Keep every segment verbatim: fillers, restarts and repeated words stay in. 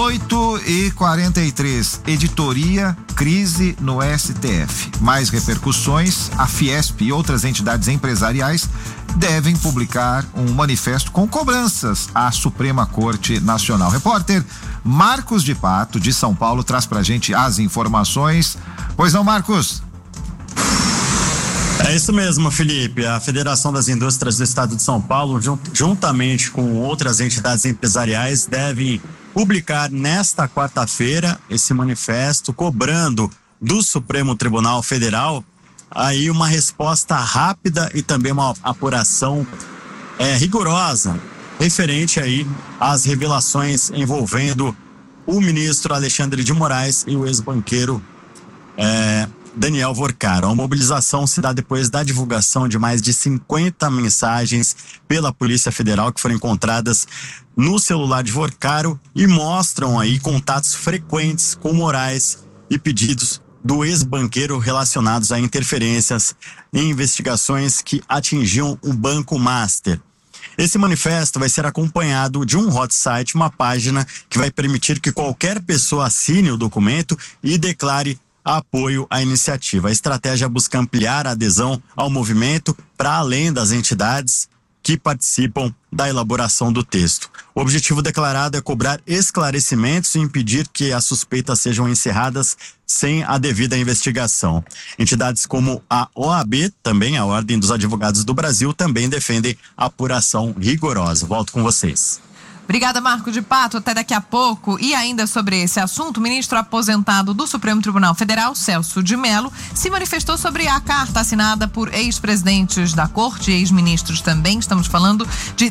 oito e quarenta e três, editoria crise no S T F. Mais repercussões, a Fiesp e outras entidades empresariais devem publicar um manifesto com cobranças à Suprema Corte Nacional. Repórter Marcos de Pato, de São Paulo, traz pra gente as informações. Pois não, Marcos? É isso mesmo, Felipe. A Federação das Indústrias do Estado de São Paulo, juntamente com outras entidades empresariais, devem publicar nesta quarta-feira esse manifesto cobrando do Supremo Tribunal Federal aí uma resposta rápida e também uma apuração é, rigorosa referente aí às revelações envolvendo o ministro Alexandre de Moraes e o ex-banqueiro é, Daniel Vorcaro. A mobilização se dá depois da divulgação de mais de cinquenta mensagens pela Polícia Federal que foram encontradas no celular de Vorcaro e mostram aí contatos frequentes com Moraes e pedidos do ex-banqueiro relacionados a interferências em investigações que atingiam o Banco Master. Esse manifesto vai ser acompanhado de um hot site, uma página que vai permitir que qualquer pessoa assine o documento e declare apoio à iniciativa. A estratégia busca ampliar a adesão ao movimento para além das entidades que participam da elaboração do texto. O objetivo declarado é cobrar esclarecimentos e impedir que as suspeitas sejam encerradas sem a devida investigação. Entidades como a O A B, também a Ordem dos Advogados do Brasil, também defendem apuração rigorosa. Volto com vocês. Obrigada, Marco de Pato. Até daqui a pouco. E ainda sobre esse assunto, o ministro aposentado do Supremo Tribunal Federal, Celso de Mello, se manifestou sobre a carta assinada por ex-presidentes da Corte e ex-ministros também. Estamos falando de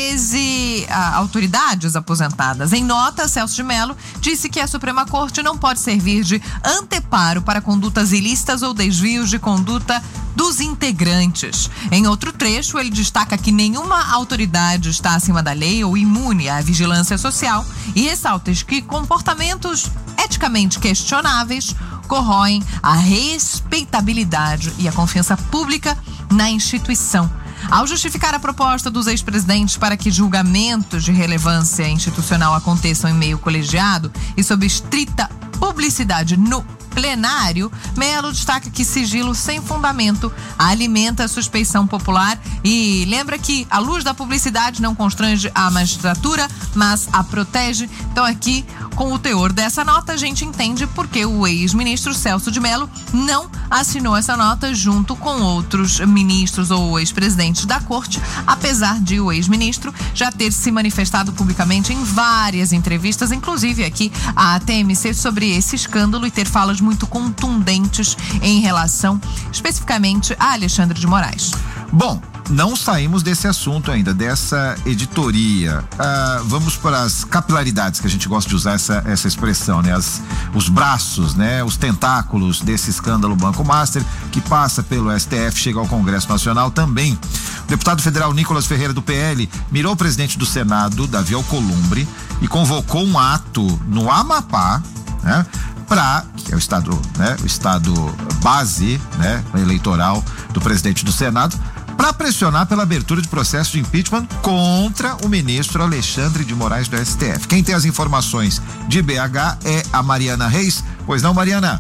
treze ah, autoridades aposentadas. Em nota, Celso de Mello disse que a Suprema Corte não pode servir de anteparo para condutas ilícitas ou desvios de conduta dos integrantes. Em outro trecho, ele destaca que nenhuma autoridade está acima da lei ou imune à vigilância social e ressalta que comportamentos eticamente questionáveis corroem a respeitabilidade e a confiança pública na instituição. Ao justificar a proposta dos ex-presidentes para que julgamentos de relevância institucional aconteçam em meio colegiado e sob estrita publicidade no plenário, Mello destaca que sigilo sem fundamento alimenta a suspeição popular e lembra que a luz da publicidade não constrange a magistratura, mas a protege. Então aqui, com o teor dessa nota, a gente entende porque o ex-ministro Celso de Mello não assinou essa nota junto com outros ministros ou ex-presidentes da corte, apesar de o ex-ministro já ter se manifestado publicamente em várias entrevistas, inclusive aqui à T M C, sobre esse escândalo e ter falas muito contundentes em relação especificamente a Alexandre de Moraes. Bom, não saímos desse assunto ainda, dessa editoria. Ah, vamos para as capilaridades, que a gente gosta de usar essa, essa expressão, né? As, os braços, né? Os tentáculos desse escândalo Banco Master, que passa pelo S T F, chega ao Congresso Nacional também. O deputado federal Nicolas Ferreira, do P L, mirou o presidente do Senado, Davi Alcolumbre, e convocou um ato no Amapá, né? Para, que é o estado, né? O estado base, né? Eleitoral do presidente do Senado, para pressionar pela abertura de processo de impeachment contra o ministro Alexandre de Moraes do S T F. Quem tem as informações de B H é a Mariana Reis. Pois não, Mariana?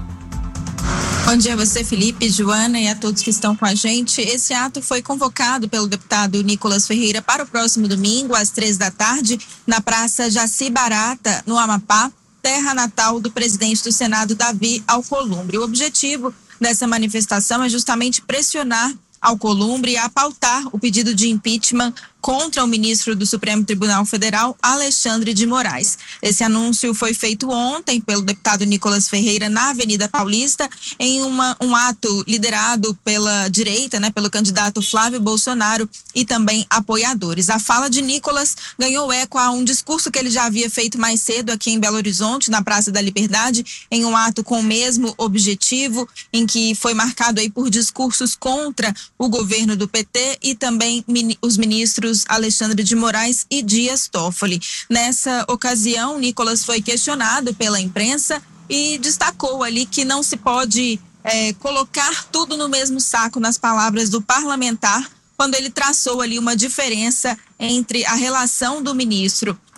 Bom dia a você, Felipe, Joana e a todos que estão com a gente. Esse ato foi convocado pelo deputado Nicolas Ferreira para o próximo domingo, às três da tarde, na Praça Jaci Barata, no Amapá, terra natal do presidente do Senado, Davi Alcolumbre. O objetivo dessa manifestação é justamente pressionar Alcolumbre a pautar o pedido de impeachment contra o ministro do Supremo Tribunal Federal, Alexandre de Moraes. Esse anúncio foi feito ontem pelo deputado Nicolas Ferreira na Avenida Paulista, em uma, um ato liderado pela direita, né, pelo candidato Flávio Bolsonaro e também apoiadores. A fala de Nicolas ganhou eco a um discurso que ele já havia feito mais cedo aqui em Belo Horizonte, na Praça da Liberdade, em um ato com o mesmo objetivo, em que foi marcado aí por discursos contra o governo do P T e também os ministros Alexandre de Moraes e Dias Toffoli. Nessa ocasião, Nicolas foi questionado pela imprensa e destacou ali que não se pode é, colocar tudo no mesmo saco, nas palavras do parlamentar, quando ele traçou ali uma diferença entre a relação do ministro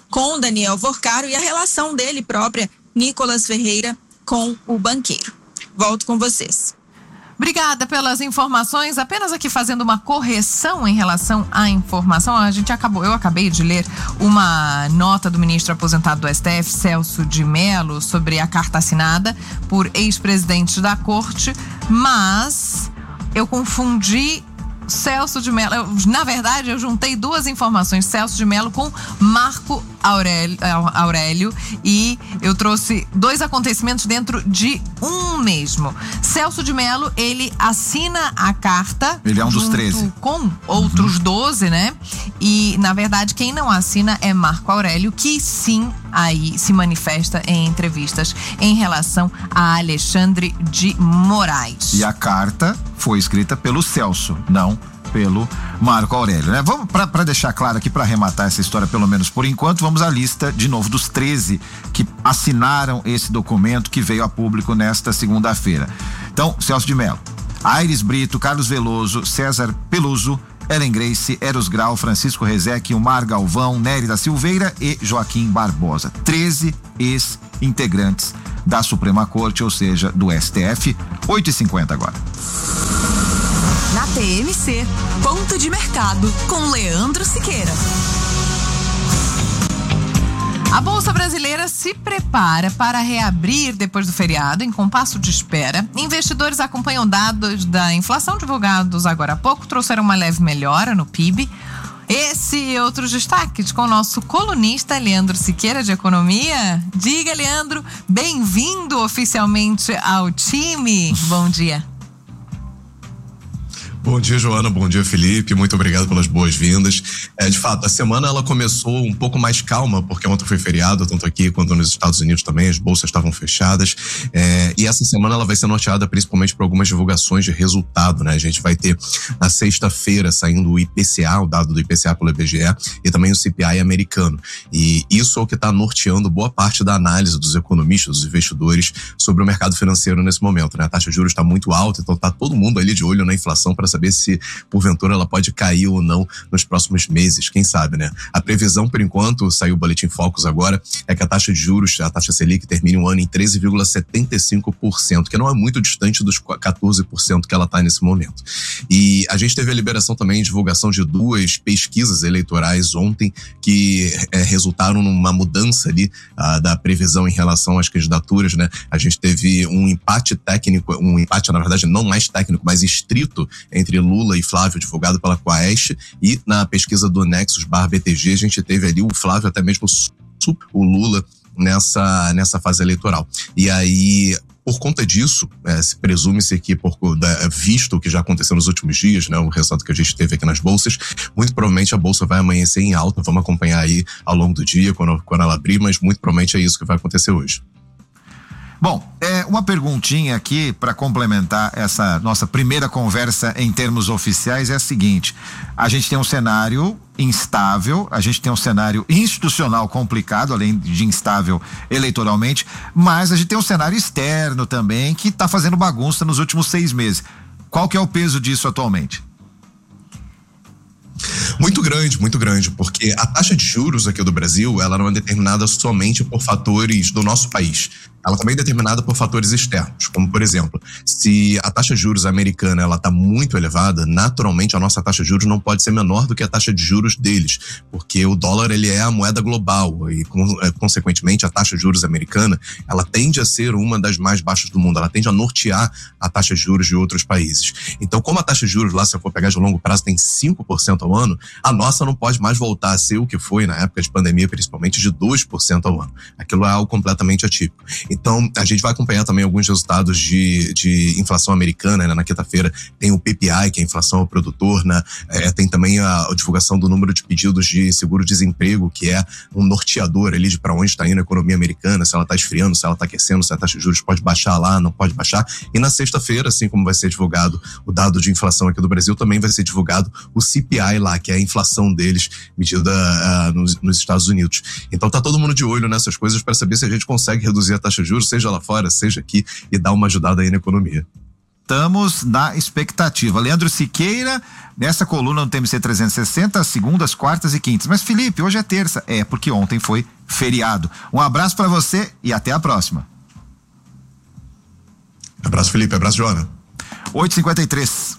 com Daniel Vorcaro e a relação dele própria, Nicolas Ferreira, com o banqueiro. Volto com vocês. Obrigada pelas informações. Apenas aqui fazendo uma correção em relação à informação. A gente acabou, eu acabei de ler uma nota do ministro aposentado do S T F, Celso de Mello, sobre a carta assinada por ex-presidentes da corte, mas eu confundi Celso de Mello. Eu, na verdade, eu juntei duas informações, Celso de Mello com Marco Aurélio, Aurélio, e eu trouxe dois acontecimentos dentro de um mesmo. Celso de Mello, ele assina a carta. Ele é um dos treze. Com outros uhum. doze, né? E, na verdade, quem não assina é Marco Aurélio, que sim, aí se manifesta em entrevistas em relação a Alexandre de Moraes. E a carta foi escrita pelo Celso, não pelo Marco Aurélio, né? Vamos, para deixar claro aqui, para arrematar essa história, pelo menos por enquanto, vamos à lista de novo dos treze que assinaram esse documento que veio a público nesta segunda-feira. Então, Celso de Mello, Aires Brito, Carlos Veloso, César Peluso, Ellen Grace, Eros Grau, Francisco Rezec, Omar Galvão, Nery da Silveira e Joaquim Barbosa. treze ex-integrantes da Suprema Corte, ou seja, do S T F. oito e cinquenta agora. Na T M C, ponto de mercado com Leandro Siqueira. A Bolsa Brasileira se prepara para reabrir depois do feriado, em compasso de espera. Investidores acompanham dados da inflação divulgados agora há pouco, trouxeram uma leve melhora no P I B. Esse e outros destaques com o nosso colunista Leandro Siqueira, de Economia. Diga, Leandro, bem-vindo oficialmente ao time. Bom dia. Bom dia, Joana. Bom dia, Felipe. Muito obrigado pelas boas-vindas. É, de fato, a semana ela começou um pouco mais calma, porque ontem foi feriado, tanto aqui quanto nos Estados Unidos também, as bolsas estavam fechadas. É, e essa semana ela vai ser norteada principalmente por algumas divulgações de resultado, né? A gente vai ter na sexta-feira saindo o I P C A, o dado do I P C A pelo I B G E, e também o C P I americano. E isso é o que está norteando boa parte da análise dos economistas, dos investidores sobre o mercado financeiro nesse momento, né? A taxa de juros está muito alta, então está todo mundo ali de olho na inflação para saber se, porventura, ela pode cair ou não nos próximos meses, quem sabe, né? A previsão, por enquanto, saiu o Boletim Focus agora, é que a taxa de juros, a taxa Selic, termine o ano em treze vírgula setenta e cinco por cento, que não é muito distante dos quatorze por cento que ela está nesse momento. E a gente teve a liberação também, divulgação de duas pesquisas eleitorais ontem, que é, resultaram numa mudança ali ah, da previsão em relação às candidaturas, né? A gente teve um empate técnico, um empate, na verdade, não mais técnico, mas estrito, entre Lula e Flávio, divulgado pela Quaest, e na pesquisa do Nexus barra B T G, a gente teve ali o Flávio até mesmo o Lula nessa, nessa fase eleitoral. E aí, por conta disso, é, se presume-se que, por, da, visto o que já aconteceu nos últimos dias, né, o resultado que a gente teve aqui nas bolsas, muito provavelmente a bolsa vai amanhecer em alta. Vamos acompanhar aí ao longo do dia, quando, quando ela abrir, mas muito provavelmente é isso que vai acontecer hoje. Bom, é, uma perguntinha aqui para complementar essa nossa primeira conversa em termos oficiais é a seguinte: a gente tem um cenário instável, a gente tem um cenário institucional complicado, além de instável eleitoralmente, mas a gente tem um cenário externo também que está fazendo bagunça nos últimos seis meses. Qual que é o peso disso atualmente? Muito grande, muito grande, porque a taxa de juros aqui do Brasil, ela não é determinada somente por fatores do nosso país. Ela também é determinada por fatores externos, como, por exemplo, se a taxa de juros americana ela está muito elevada, naturalmente a nossa taxa de juros não pode ser menor do que a taxa de juros deles, porque o dólar ele é a moeda global e, consequentemente, a taxa de juros americana ela tende a ser uma das mais baixas do mundo, ela tende a nortear a taxa de juros de outros países. Então, como a taxa de juros lá, se eu for pegar de longo prazo, tem cinco por cento ao ano, a nossa não pode mais voltar a ser o que foi na época de pandemia, principalmente de dois por cento ao ano. Aquilo é algo completamente atípico. Então, a gente vai acompanhar também alguns resultados de, de inflação americana, né? Na quinta-feira tem o P P I, que é a inflação ao produtor, né? É, tem também a, a divulgação do número de pedidos de seguro-desemprego, que é um norteador ali de para onde está indo a economia americana, se ela está esfriando, se ela está aquecendo, se a taxa de juros pode baixar lá, não pode baixar. E na sexta-feira, assim como vai ser divulgado o dado de inflação aqui do Brasil, também vai ser divulgado o C P I lá, que é a inflação deles medida uh, nos, nos Estados Unidos. Então tá todo mundo de olho nessas coisas para saber se a gente consegue reduzir a taxa de juros, seja lá fora, seja aqui, e dar uma ajudada aí na economia. Estamos na expectativa. Leandro Siqueira, nessa coluna no T M C trezentos e sessenta, segundas, quartas e quintas. Mas Felipe, hoje é terça. É, porque ontem foi feriado. Um abraço para você e até a próxima. Abraço, Felipe. Abraço, Joana. oito e cinquenta e três.